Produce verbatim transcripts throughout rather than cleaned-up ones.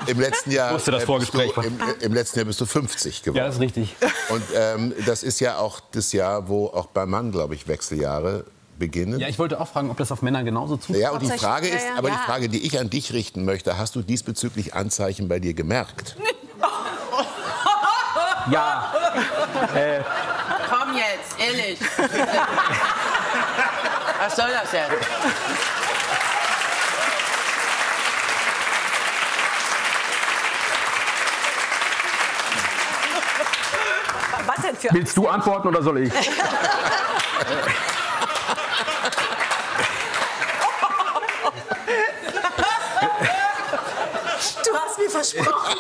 im letzten Jahr wusste das äh, Vorgespräch du, im, im letzten Jahr bist du fünfzig geworden. Ja, das ist richtig. Und ähm, das ist ja auch das Jahr, wo auch beim Mann, glaube ich, Wechseljahre beginnen. Ja, ich wollte auch fragen, ob das auf Männer genauso zutrifft. Ja, und die Frage ist, Ja, ja. aber Ja. die Frage, die ich an dich richten möchte, hast du diesbezüglich Anzeichen bei dir gemerkt? Ja. äh, Komm jetzt, ehrlich. Was soll das jetzt? Was denn für willst du antworten oder soll ich? Du hast mir versprochen.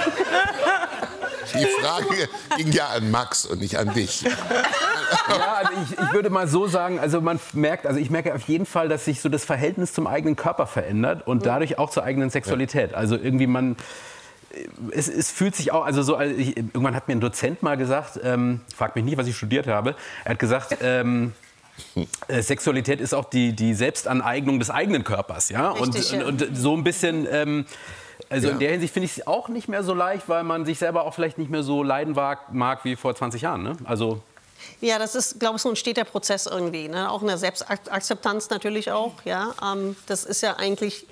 Die Frage ging ja an Max und nicht an dich. Ja, also ich, ich würde mal so sagen, also man merkt, also ich merke auf jeden Fall, dass sich so das Verhältnis zum eigenen Körper verändert und dadurch auch zur eigenen Sexualität. Also irgendwie man, es, es fühlt sich auch, also so, also ich, irgendwann hat mir ein Dozent mal gesagt, ähm, fragt mich nicht, was ich studiert habe, er hat gesagt, ähm, äh, Sexualität ist auch die, die Selbstaneignung des eigenen Körpers, ja, und, Richtig, ja. und, und so ein bisschen. Ähm, Also Ja. in der Hinsicht finde ich es auch nicht mehr so leicht, weil man sich selber auch vielleicht nicht mehr so leiden mag wie vor zwanzig Jahren. Ne? Also Ja, das ist, glaube ich, so ein steter Prozess irgendwie. Ne? Auch in der Selbstakzeptanz natürlich auch. Ja? Ähm, das ist ja eigentlich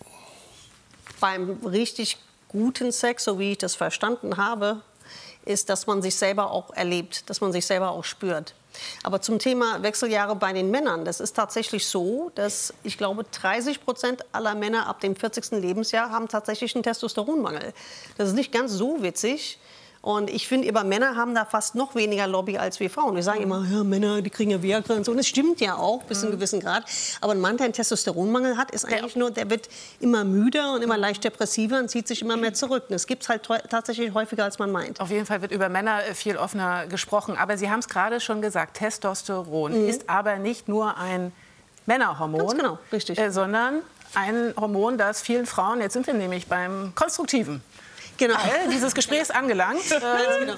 beim richtig guten Sex, so wie ich das verstanden habe, ist, dass man sich selber auch erlebt, dass man sich selber auch spürt. Aber zum Thema Wechseljahre bei den Männern, das ist tatsächlich so, dass ich glaube, dreißig Prozent aller Männer ab dem vierzigsten Lebensjahr haben tatsächlich einen Testosteronmangel. Das ist nicht ganz so witzig. Und ich finde, aber Männer haben da fast noch weniger Lobby als wir Frauen. Wir sagen immer, ja, Männer, die kriegen ja Viagra und so. Und das stimmt ja auch, bis zu einem gewissen Grad. Aber ein Mann, der einen Testosteronmangel hat, ist eigentlich nur, der wird immer müder und immer leicht depressiver und zieht sich immer mehr zurück. Und das gibt es halt tatsächlich häufiger, als man meint. Auf jeden Fall wird über Männer viel offener gesprochen. Aber Sie haben es gerade schon gesagt, Testosteron ist aber nicht nur ein Männerhormon, Ganz genau, richtig. Äh, sondern ein Hormon, das vielen Frauen, jetzt sind wir nämlich beim Konstruktiven, Genau. Teil dieses Gesprächs angelangt. Äh, genau.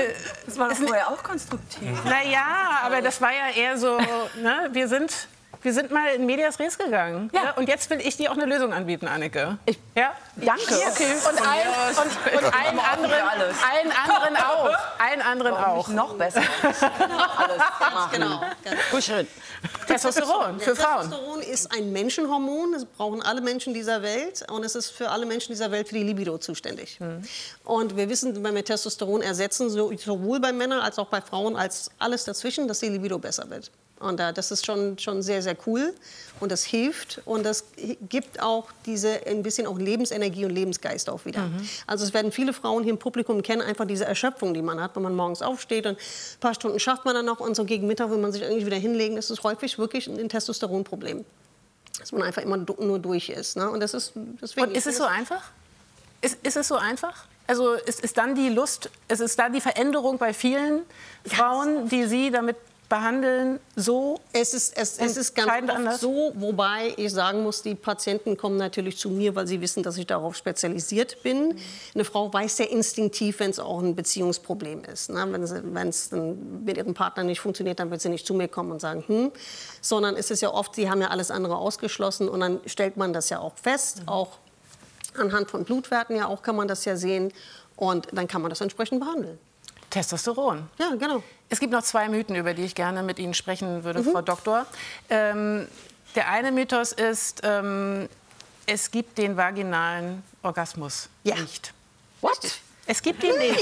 Das war doch vorher auch konstruktiv. naja, aber das war ja eher so, ne, wir sind... Wir sind mal in Medias Res gegangen. Ja. Ja. Und jetzt will ich dir auch eine Lösung anbieten, Anneke. Ich- ja? Danke. Okay. Und, ein, und, und allen, anderen, allen anderen auch. Allen anderen auch. Noch besser. Alles. Genau. Kuscheln. Testosteron für Frauen. Testosteron ist ein Menschenhormon, das brauchen alle Menschen dieser Welt und es ist für alle Menschen dieser Welt für die Libido zuständig. Mhm. Und wir wissen, wenn wir Testosteron ersetzen, so, sowohl bei Männern als auch bei Frauen, als alles dazwischen, dass die Libido besser wird. Und äh, das ist schon, schon sehr, sehr cool und das hilft und das gibt auch diese ein bisschen auch Lebensenergie und Lebensgeist auch wieder. Mhm. Also es werden viele Frauen hier im Publikum kennen einfach diese Erschöpfung, die man hat, wenn man morgens aufsteht und ein paar Stunden schafft man dann noch und so gegen Mittag will man sich eigentlich wieder hinlegen. Das ist häufig wirklich ein Testosteronproblem, dass man einfach immer nur durch ist. Ne? Und das ist deswegen. Und ist es so einfach? Ist, ist es so einfach? Also ist, ist dann die Lust, ist es dann die Veränderung bei vielen Frauen, die Sie damit behandeln, so? Es ist, es, es ist ganz entscheidend oft anders? so, wobei ich sagen muss, die Patienten kommen natürlich zu mir, weil sie wissen, dass ich darauf spezialisiert bin. Mhm. Eine Frau weiß sehr instinktiv, wenn es auch ein Beziehungsproblem ist. Ne? Wenn es mit ihrem Partner nicht funktioniert, dann wird sie nicht zu mir kommen und sagen, hm. Sondern es ist ja oft, sie haben ja alles andere ausgeschlossen und dann stellt man das ja auch fest, mhm. auch anhand von Blutwerten ja auch kann man das ja sehen und dann kann man das entsprechend behandeln. Testosteron. Ja, genau. Es gibt noch zwei Mythen, über die ich gerne mit Ihnen sprechen würde, mhm. Frau Doktor. Ähm, der eine Mythos ist, ähm, es gibt den vaginalen Orgasmus ja. nicht. What? Es gibt ihn nicht.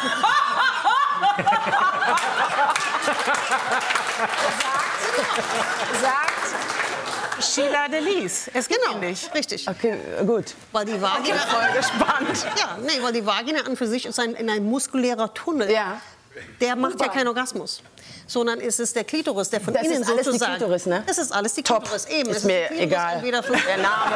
Sagt Sheila Delis. Es gibt genau. ihn nicht. Richtig. Okay, gut. Weil die Vagina, Ich bin voll gespannt. ja, nee, weil die Vagina an für sich ist ein, ein muskulärer Tunnel. Ja. Der macht Super. ja keinen Orgasmus. Sondern es ist der Klitoris, der von Das innen ist alles die sozusagen. Klitoris, ne? Das ist alles die Top. Klitoris. Eben. Ist es mir die Klitoris egal. entweder Von, Der Name.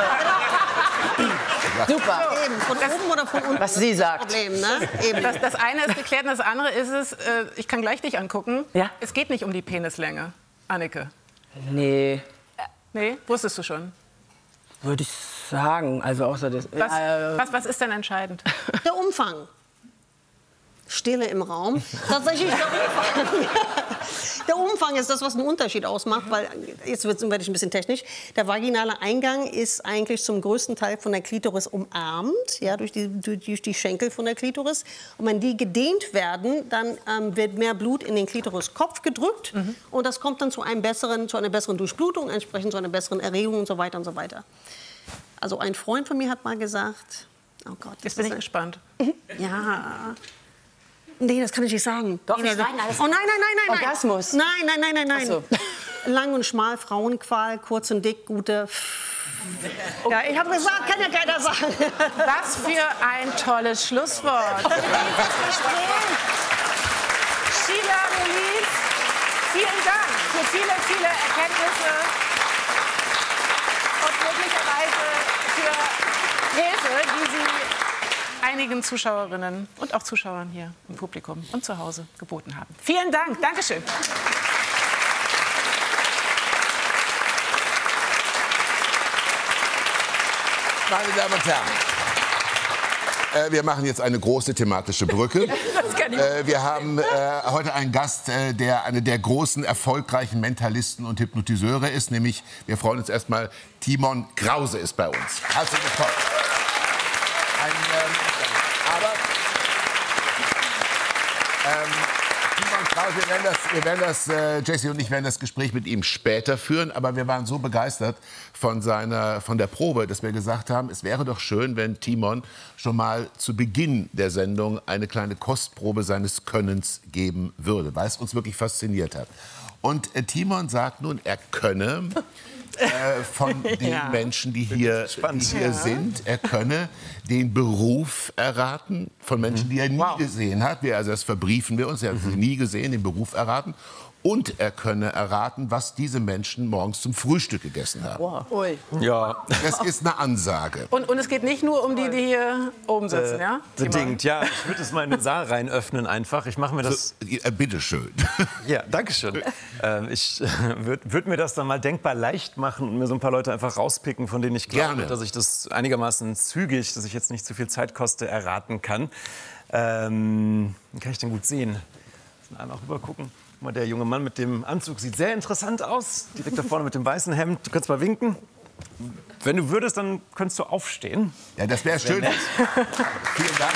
Super. Eben, von oben oder von unten. Was sie sagt. Das Problem, ne? Eben. Das, das eine ist geklärt und das andere ist es, äh, ich kann gleich dich angucken, Ja. es geht nicht um die Penislänge, Anneke. Nee, Nee, wusstest du schon. würde ich sagen. Also außer das. Was, äh, was, was ist denn entscheidend? Der Umfang. Stille im Raum. Tatsächlich der Umfang. Der Umfang ist das, was einen Unterschied ausmacht, weil, jetzt werde ich ein bisschen technisch, der vaginale Eingang ist eigentlich zum größten Teil von der Klitoris umarmt, ja, durch, die, durch die Schenkel von der Klitoris. Und wenn die gedehnt werden, dann ähm, wird mehr Blut in den Klitoriskopf gedrückt mhm. und das kommt dann zu, einem besseren, zu einer besseren Durchblutung, entsprechend zu einer besseren Erregung und so weiter und so weiter. Also ein Freund von mir hat mal gesagt, oh Gott, jetzt bin ich gespannt. Ja. Nee, das kann ich nicht sagen. Doch, nee, ich das, meine, alles oh nein, nein, nein, nein, nein. Orgasmus. Nein, nein, nein, nein, nein. Ach so. Lang und schmal, Frauenqual, kurz und dick, gute. Ja, ich habe gesagt, kann ja keiner sagen. Was für ein tolles Schlusswort. Sheila Melis, vielen Dank für viele, viele Erkenntnisse und möglicherweise für Hilfe, die Sie einigen Zuschauerinnen und auch Zuschauern hier im Publikum und zu Hause geboten haben. Vielen Dank. Dankeschön. Meine Damen und Herren, äh, wir machen jetzt eine große thematische Brücke. Das kann ich. Äh, wir haben äh, heute einen Gast, äh, der einer der großen, erfolgreichen Mentalisten und Hypnotiseure ist, nämlich, wir freuen uns erstmal, Timon Krause ist bei uns. Herzlich willkommen. Ein, ähm, aber ähm, Timon Krause, wir werden das, wir werden das äh, Jessie und ich werden das Gespräch mit ihm später führen, aber wir waren so begeistert von, seiner, von der Probe, dass wir gesagt haben, es wäre doch schön, wenn Timon schon mal zu Beginn der Sendung eine kleine Kostprobe seines Könnens geben würde, weil es uns wirklich fasziniert hat. Und äh, Timon sagt nun, er könne äh, von den Ja. Menschen, die hier, die hier Ja. sind, er könne den Beruf erraten von Menschen, die er nie Wow. gesehen hat. Wir, also das verbriefen wir uns, er hat sie nie gesehen, den Beruf erraten. Und er könne erraten, was diese Menschen morgens zum Frühstück gegessen haben. Ui. Ja, Das ist eine Ansage. Und, und es geht nicht nur um die, die hier oben sitzen, ja? bedingt. Ja, ich würde es mal in den Saal rein öffnen einfach. Ich mache mir das. Äh, bitteschön. Ja, danke schön. ähm, ich äh, würde würd mir das dann mal denkbar leicht machen und mir so ein paar Leute einfach rauspicken, von denen ich glaube, Gerne. dass ich das einigermaßen zügig, dass ich jetzt nicht zu viel Zeit koste, erraten kann. Ähm, wie kann ich den gut sehen? Einmal rüber gucken. Guck mal, der junge Mann mit dem Anzug sieht sehr interessant aus. Direkt da vorne mit dem weißen Hemd. Du kannst mal winken. Wenn du würdest, dann könntest du aufstehen. Ja, das wäre schön. Vielen Dank.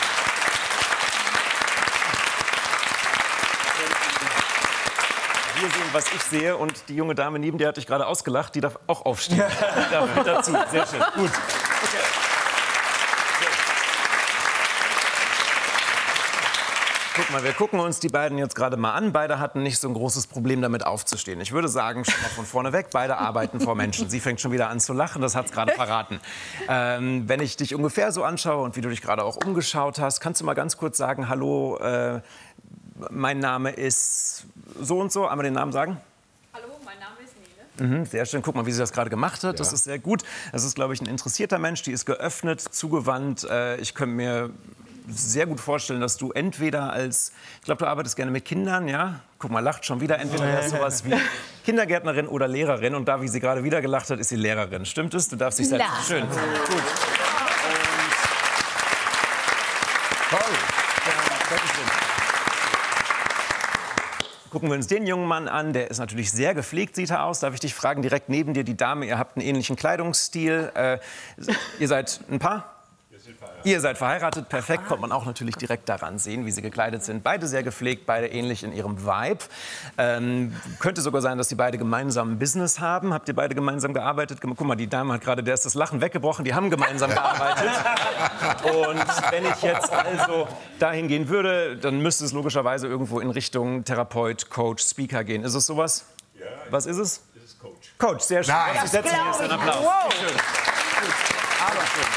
Wir sehen, was ich sehe, und die junge Dame neben dir hat dich gerade ausgelacht. Die darf auch aufstehen. Darf mit dazu. Sehr schön. Gut. Okay. Guck mal, wir gucken uns die beiden jetzt gerade mal an. Beide hatten nicht so ein großes Problem damit aufzustehen. Ich würde sagen, schon mal von vorne weg, beide arbeiten vor Menschen. Sie fängt schon wieder an zu lachen, das hat es gerade verraten. Ähm, wenn ich dich ungefähr so anschaue und wie du dich gerade auch umgeschaut hast, kannst du mal ganz kurz sagen, hallo, äh, mein Name ist so und so. Einmal den Namen sagen. Hallo, mein Name ist Nele. Mhm, sehr schön. Guck mal, wie sie das gerade gemacht hat. Das Ja. ist sehr gut. Das ist, glaube ich, ein interessierter Mensch. Die ist geöffnet, zugewandt. Äh, ich könnte mir sehr gut vorstellen, dass du entweder als, ich glaube, du arbeitest gerne mit Kindern, ja? Guck mal, lacht schon wieder. Entweder wärst du sowas wie Kindergärtnerin oder Lehrerin. Und da, wie sie gerade wieder gelacht hat, ist sie Lehrerin. Stimmt es? Du darfst dich setzen. Ja. Schön. Gut. Toll. Gucken wir uns den jungen Mann an. Der ist natürlich sehr gepflegt, sieht er aus. Darf ich dich fragen, direkt neben dir die Dame, ihr habt einen ähnlichen Kleidungsstil. Äh, ihr seid ein Paar? Ihr seid verheiratet, perfekt, kommt man auch natürlich direkt daran sehen, wie sie gekleidet sind. Beide sehr gepflegt, beide ähnlich in ihrem Vibe. Ähm, könnte sogar sein, dass sie beide gemeinsam ein Business haben. Habt ihr beide gemeinsam gearbeitet? Guck mal, die Dame hat gerade, der ist das Lachen weggebrochen, die haben gemeinsam gearbeitet. Und wenn ich jetzt also dahin gehen würde, dann müsste es logischerweise irgendwo in Richtung Therapeut, Coach, Speaker gehen. Ist es sowas? Ja. Was ist es? Es ist Coach. Coach, sehr schön. Nein. Sie setzen hier ist ein Applaus. Wow. Schön. Gut. Aber schön.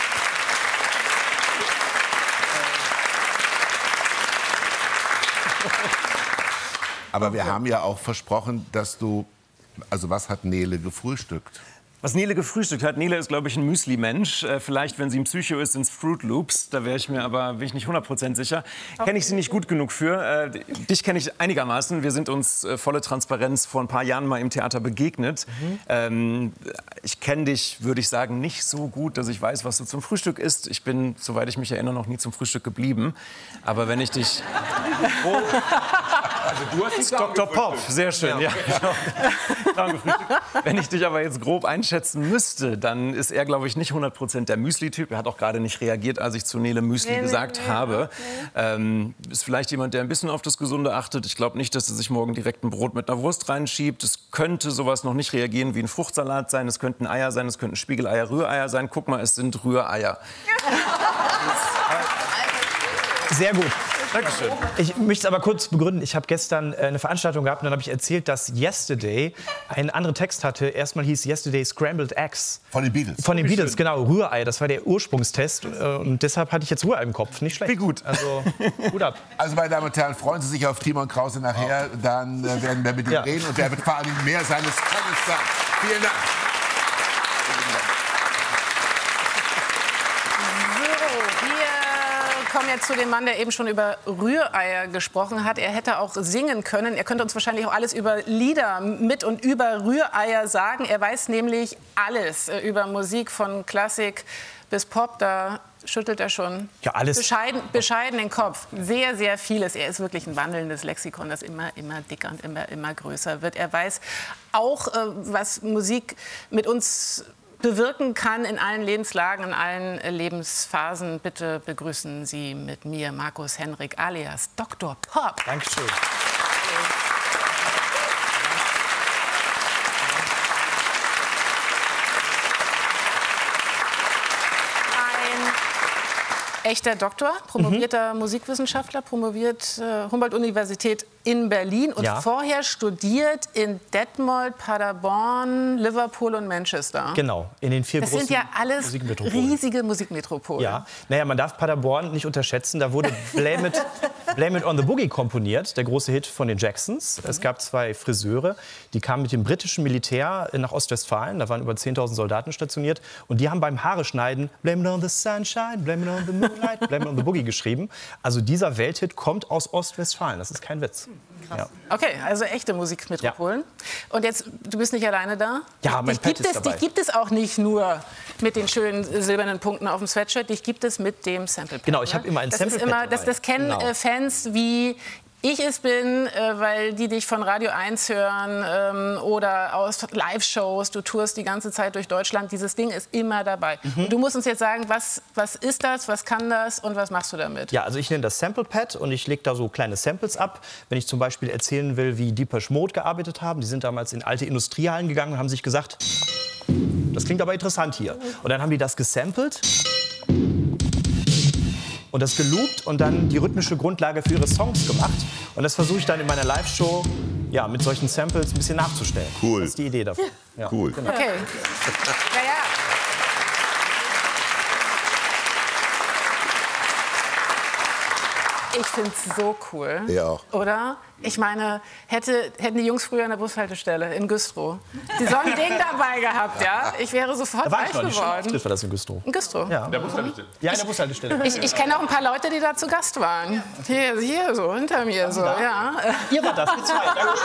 Aber wir haben ja auch versprochen, dass du, also was hat Nele gefrühstückt? Was Nele gefrühstückt hat, Nele ist, glaube ich, ein Müsli-Mensch. Äh, vielleicht, wenn sie im Psycho ist, ins Fruit Loops. Da wäre ich mir aber bin ich nicht hundert Prozent sicher. Kenne ich sie nicht gut genug für. Äh, dich kenne ich einigermaßen. Wir sind uns äh, volle Transparenz vor ein paar Jahren mal im Theater begegnet. Mhm. Ähm, ich kenne dich, würde ich sagen, nicht so gut, dass ich weiß, was du zum Frühstück isst. Ich bin, soweit ich mich erinnere, noch nie zum Frühstück geblieben. Aber wenn ich dich... Oh. Also du hast dich Doktor Pop, sehr schön. Ja. Ja. Wenn ich dich aber jetzt grob einschätzen müsste, dann ist er, glaube ich, nicht hundert Prozent der Müsli-Typ. Er hat auch gerade nicht reagiert, als ich zu Nele Müsli nee, gesagt nee, habe. Nee. Ähm, ist vielleicht jemand, der ein bisschen auf das Gesunde achtet. Ich glaube nicht, dass er sich morgen direkt ein Brot mit einer Wurst reinschiebt. Es könnte sowas noch nicht reagieren wie ein Fruchtsalat sein. Es könnten Eier sein, es könnten Spiegeleier, Rühreier sein. Guck mal, es sind Rühreier. Sehr gut. Dankeschön. Ich möchte es aber kurz begründen. Ich habe gestern eine Veranstaltung gehabt und dann habe ich erzählt, dass Yesterday einen anderen Text hatte. Erstmal hieß Yesterday Scrambled Eggs. Von den Beatles. Von den Beatles, genau. Rührei, das war der Ursprungstest. Und deshalb hatte ich jetzt Rührei im Kopf. Nicht schlecht. Wie gut. Also, gut ab. Also, meine Damen und Herren, freuen Sie sich auf Timon Krause nachher. Dann äh, werden wir mit ihm ja. reden und er wird vor allem mehr seines Könnens sagen. Vielen Dank. Wir kommen jetzt zu dem Mann, der eben schon über Rühreier gesprochen hat. Er hätte auch singen können. Er könnte uns wahrscheinlich auch alles über Lieder mit und über Rühreier sagen. Er weiß nämlich alles über Musik von Klassik bis Pop. Da schüttelt er schon ja, alles. Bescheiden, bescheiden den Kopf. Sehr, sehr vieles. Er ist wirklich ein wandelndes Lexikon, das immer, immer dicker und immer, immer größer wird. Er weiß auch, was Musik mit uns bewirken kann in allen Lebenslagen, in allen Lebensphasen. Bitte begrüßen Sie mit mir Markus Henrik alias Doktor Pop. Dankeschön. Echter Doktor, promovierter mhm. Musikwissenschaftler, promoviert äh, Humboldt-Universität in Berlin und ja. vorher studiert in Detmold, Paderborn, Liverpool und Manchester. Genau, in den vier das großen sind ja alles Musikmetropolen. riesige Musikmetropolen. Ja, naja, man darf Paderborn nicht unterschätzen. Da wurde Blame It, Blame It on the Boogie komponiert, der große Hit von den Jacksons. Mhm. Es gab zwei Friseure, die kamen mit dem britischen Militär nach Ostwestfalen. Da waren über zehntausend Soldaten stationiert. Und die haben beim Haare schneiden Blame It on the Sunshine, Blame It on the Moonlight, Blame It on the Boogie geschrieben. Also dieser Welthit kommt aus Ostwestfalen. Das ist kein Witz. Krass. Ja. Okay, also echte Musikmetropolen. Ja. Und jetzt, du bist nicht alleine da? Ja, mein dich gibt Pet ist es, dabei. Dich gibt es auch nicht nur mit den schönen silbernen Punkten auf dem Sweatshirt, dich gibt es mit dem Sample-Pad. Genau, ich habe immer ein Sample-Pad dabei. Das, das kennen genau. Fans wie ich es bin, äh, weil die dich von Radio eins hören ähm, oder aus Live-Shows. Du tourst die ganze Zeit durch Deutschland. Dieses Ding ist immer dabei. Mhm. Und du musst uns jetzt sagen, was, was ist das, was kann das und was machst du damit? Ja, also ich nenne das Sample-Pad und ich lege da so kleine Samples ab. Wenn ich zum Beispiel erzählen will, wie Depeche Mode gearbeitet haben. Die sind damals in alte Industriehallen gegangen und haben sich gesagt, das klingt aber interessant hier. Und dann haben die das gesampelt und das geloopt und dann die rhythmische Grundlage für ihre Songs gemacht. Und das versuche ich dann in meiner Live-Show ja, mit solchen Samples ein bisschen nachzustellen. Cool. Das ist die Idee dafür. Ja. Cool. Genau. Okay. Ja, ja. Ich finde es so cool. Ja auch. Oder? Ich meine, hätte, hätten die Jungs früher an der Bushaltestelle in Güstrow die so ein Ding dabei gehabt, ja? Ich wäre sofort da war reich ich noch nicht. geworden. Schon war das in Güstrow. In Güstrow? Ja. In der Bushaltestelle? Ja, in der Bushaltestelle. Ich, ich kenne auch ein paar Leute, die da zu Gast waren. Hier, hier so, hinter mir so, ja. Ihr wart das, wir zwei.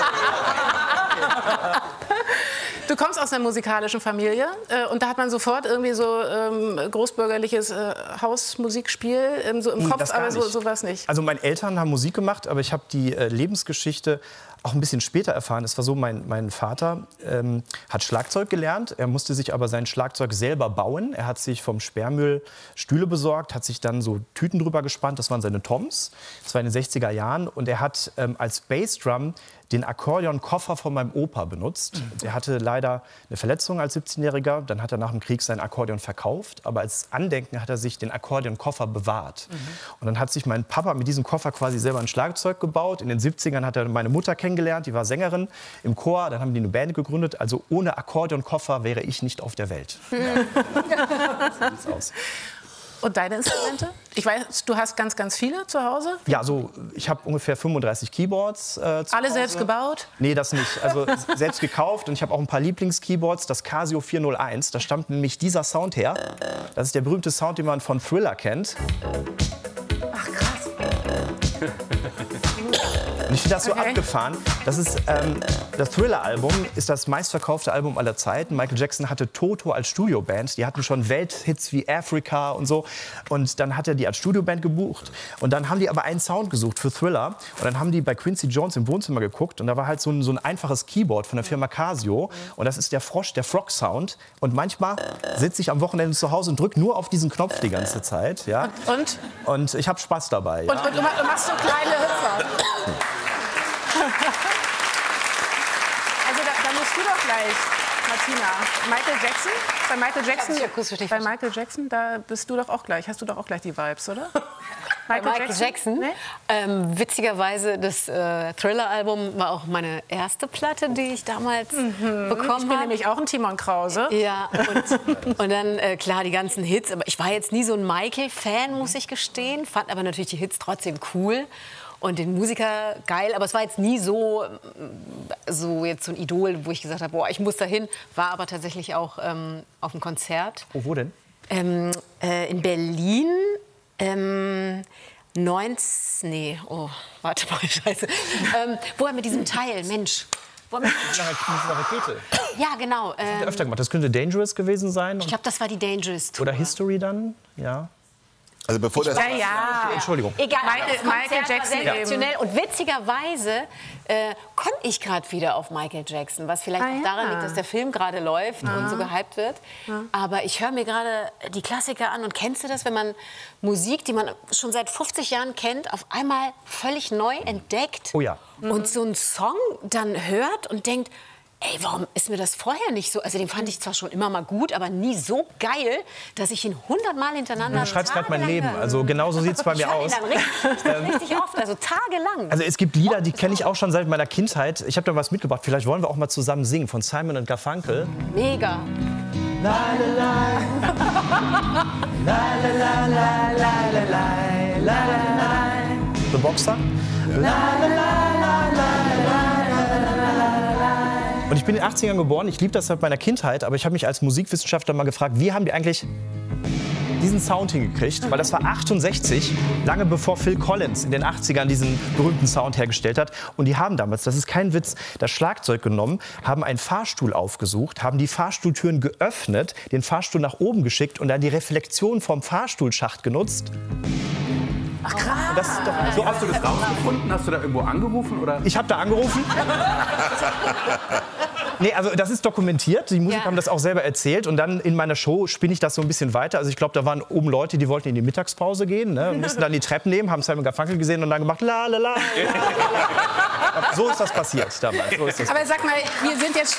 Du kommst aus einer musikalischen Familie äh, und da hat man sofort irgendwie so ähm, großbürgerliches äh, Hausmusikspiel ähm, so im Nee, Kopf, aber so, sowas nicht. Also meine Eltern haben Musik gemacht, aber ich habe die äh, Lebensgeschichte auch ein bisschen später erfahren. Es war so, mein, mein Vater ähm, hat Schlagzeug gelernt. Er musste sich aber sein Schlagzeug selber bauen. Er hat sich vom Sperrmüll Stühle besorgt, hat sich dann so Tüten drüber gespannt. Das waren seine Toms. Das war in den sechziger Jahren. Und er hat ähm, als Bassdrum den Akkordeonkoffer von meinem Opa benutzt. Der hatte leider eine Verletzung als siebzehnjähriger. Dann hat er nach dem Krieg sein Akkordeon verkauft. Aber als Andenken hat er sich den Akkordeonkoffer bewahrt. Mhm. Und dann hat sich mein Papa mit diesem Koffer quasi selber ein Schlagzeug gebaut. In den siebzigern hat er meine Mutter kennengelernt. Die war Sängerin im Chor. Dann haben die eine Band gegründet. Also ohne Akkordeonkoffer wäre ich nicht auf der Welt. Ja. So sieht's aus. Und deine Instrumente? Ich weiß, du hast ganz, ganz viele zu Hause. Ja, so, ich habe ungefähr fünfunddreißig Keyboards. Äh, zu Alle Hause. selbst gebaut? Nee, das nicht. Also selbst gekauft. Und ich habe auch ein paar Lieblingskeyboards. Das Casio vierhunderteins. Da stammt nämlich dieser Sound her. Das ist der berühmte Sound, den man von Thriller kennt. Ach, krass. Und ich finde das so Okay. abgefahren. Das ist ähm, das Thriller-Album ist das meistverkaufte Album aller Zeiten. Michael Jackson hatte Toto als Studioband. Die hatten schon Welthits wie Africa und so. Und dann hat er die als Studioband gebucht. Und dann haben die aber einen Sound gesucht für Thriller. Und dann haben die bei Quincy Jones im Wohnzimmer geguckt. Und da war halt so ein, so ein einfaches Keyboard von der Firma Casio. Und das ist der Frosch, der Frog-Sound. Und manchmal sitze ich am Wochenende zu Hause und drücke nur auf diesen Knopf die ganze Zeit. Ja? Und? Und ich habe Spaß dabei. Ja? Und, und du ma- du machst so kleine Hüpfer. Also da, da musst du doch gleich, Martina. Michael Jackson? Bei Michael Jackson, Ich hab's akustisch nicht bei Michael Jackson, da bist du doch auch gleich. Hast du doch auch gleich die Vibes, oder? Bei Michael Jackson? Nee? Ähm, witzigerweise, das äh, Thriller-Album war auch meine erste Platte, die ich damals Ich bekommen bin habe. nämlich auch ein Timon Krause. Ja, und, und dann, äh, klar, die ganzen Hits. Aber ich war jetzt nie so ein Michael-Fan, muss ich gestehen. Fand aber natürlich die Hits trotzdem cool. Und den Musiker geil, aber es war jetzt nie so, so jetzt so ein Idol, wo ich gesagt habe, boah, ich muss da hin. War aber tatsächlich auch ähm, auf einem Konzert. Oh, wo denn? Ähm, äh, in Berlin. Ähm, neunzehn, nee, oh, warte mal, scheiße. Ähm, wo er mit diesem Teil, Mensch. Wo er mit, Eine Rakete. ja, genau. Hat er Ähm, öfter gemacht. Das könnte Dangerous gewesen sein. ich glaube, das war die Dangerous Tour. Oder History dann, ja. Also bevor das... Ja, ja. Entschuldigung. Egal, Michael- das Konzert Michael Jackson war sensationell. Und witzigerweise äh, komme ich gerade wieder auf Michael Jackson, was vielleicht Ah, auch ja. daran liegt, dass der Film gerade läuft und so gehypt wird. Aber ich höre mir gerade die Klassiker an. Und kennst du das, wenn man Musik, die man schon seit fünfzig Jahren kennt, auf einmal völlig neu entdeckt Oh ja. und so einen Song dann hört und denkt, ey, warum ist mir das vorher nicht so? Also den fand ich zwar schon immer mal gut, aber nie so geil, dass ich ihn hundertmal hintereinander... Du beschreibst gerade mein tagelang Leben. höre. Also genau so sieht es bei Ich mir höre ihn aus. dann richtig, richtig oft, also tagelang. Also es gibt Lieder, die kenne ich auch schon seit meiner Kindheit. Ich habe da was mitgebracht. Vielleicht wollen wir auch mal zusammen singen von Simon und Garfunkel. Mega. The Boxer. Und ich bin in den achtzigern geboren. Ich liebe das seit meiner Kindheit. Aber ich habe mich als Musikwissenschaftler mal gefragt, wie haben die eigentlich diesen Sound hingekriegt? Weil das war achtundsechzig, lange bevor Phil Collins in den achtzigern diesen berühmten Sound hergestellt hat. Und die haben damals, das ist kein Witz, das Schlagzeug genommen, haben einen Fahrstuhl aufgesucht, haben die Fahrstuhltüren geöffnet, den Fahrstuhl nach oben geschickt und dann die Reflexion vom Fahrstuhlschacht genutzt. Ach krass. Das ist doch So hast du das rausgefunden? Hast du da irgendwo angerufen? Oder? Ich habe da angerufen. Nee, also das ist dokumentiert. Die Musiker Ja. haben das auch selber erzählt. Und dann in meiner Show spinne ich das so ein bisschen weiter. Also ich glaube, da waren oben Leute, die wollten in die Mittagspause gehen, ne? Mussten dann die Treppen nehmen, haben Simon Garfunkel gesehen und dann gemacht, la la la. So ist das passiert damals. So ist das. Aber sag mal, wir sind jetzt...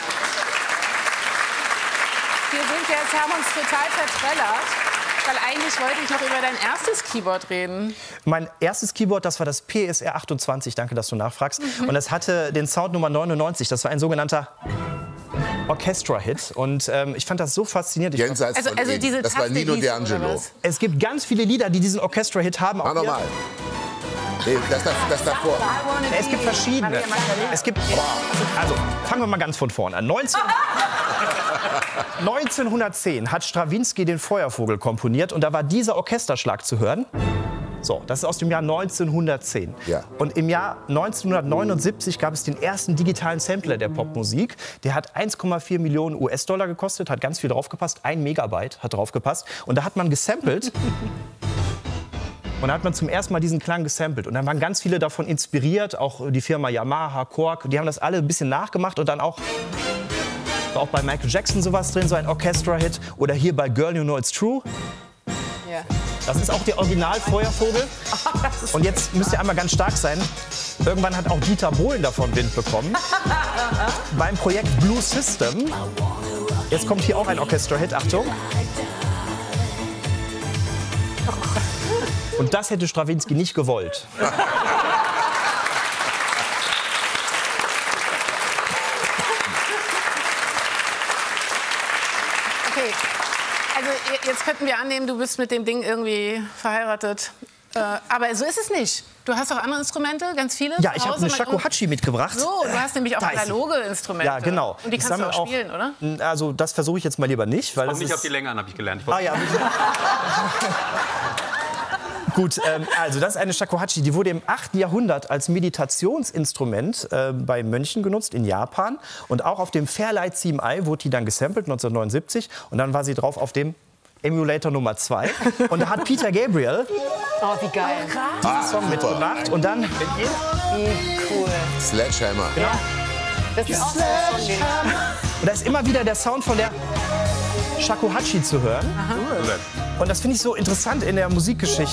Wir sind jetzt, haben uns total vertrellert. Weil eigentlich wollte ich noch über dein erstes Keyboard reden. Mein erstes Keyboard, das war das P S R achtundzwanzig. Danke, dass du nachfragst. Und das hatte den Sound Nummer neunundneunzig. Das war ein sogenannter Orchestra-Hit. Und ähm, ich fand das so faszinierend. Ich Jenseits Also- von also Ihnen. diese Das war Taste Nino hieß, oder D'Angelo. was? Es gibt ganz viele Lieder, die diesen Orchestra-Hit haben. Auch Mach hier. nochmal. Nee, das, das, das davor. Es gibt verschiedene. Es gibt, also fangen wir mal ganz von vorne an. neunzehn neunzehnhundertzehn hat Strawinsky den Feuervogel komponiert und da war dieser Orchesterschlag zu hören. So, das ist aus dem Jahr neunzehnhundertzehn. Ja. Und im Jahr neunzehnhundertneunundsiebzig gab es den ersten digitalen Sampler der Popmusik. Der hat eins Komma vier Millionen U S-Dollar gekostet, hat ganz viel draufgepasst. Ein Megabyte hat draufgepasst. Und da hat man gesampelt. Und da hat man zum ersten Mal diesen Klang gesampelt. Und dann waren ganz viele davon inspiriert, auch die Firma Yamaha, Korg. Die haben das alle ein bisschen nachgemacht und dann auch, war auch bei Michael Jackson sowas drin, so ein Orchestra-Hit. Oder hier bei Girl You Know It's True. Ja. Das ist auch der Original-Feuervogel. Und jetzt müsst ihr einmal ganz stark sein. Irgendwann hat auch Dieter Bohlen davon Wind bekommen. Beim Projekt Blue System. Jetzt kommt hier auch ein Orchestra-Hit, Achtung. Und das hätte Strawinsky nicht gewollt. Okay. Also jetzt könnten wir annehmen, du bist mit dem Ding irgendwie verheiratet. Äh, aber so ist es nicht. Du hast auch andere Instrumente, ganz viele? Ja, ich habe eine Shakuhachi mitgebracht. So, du hast nämlich auch Da ist sie. analoge Instrumente. Ja, genau. Und die Ich kannst du sammle auch spielen, oder? Also das versuche ich jetzt mal lieber nicht. Weil Kommt das nicht ist auf die Länge an, habe ich gelernt. Ich Ah ja. Gut, ähm, also das ist eine Shakuhachi, die wurde im achten Jahrhundert als Meditationsinstrument äh, bei Mönchen genutzt in Japan. Und auch auf dem Fairlight sieben i wurde die dann gesampelt, neunzehnhundertneunundsiebzig. Und dann war sie drauf auf dem Emulator Nummer zwei. Und da hat Peter Gabriel Oh, wie geil. diesen Song mitgemacht. Und dann... Wie cool. Sledgehammer. Genau. Das ist auch so ein Song, den Und da ist immer wieder der Sound von der Shakuhachi zu hören. Und das finde ich so interessant in der Musikgeschichte.